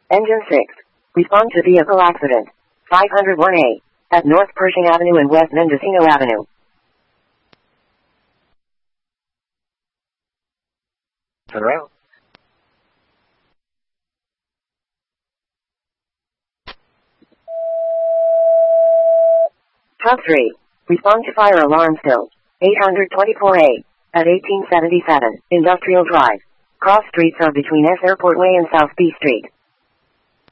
Engine 6. Respond to vehicle accident. 501A. At North Pershing Avenue and West Mendocino Avenue. Turn around. Top 3. Respond to fire alarm still. 824A. At 1877 Industrial Drive. Cross streets are between S Airport Way and South B Street.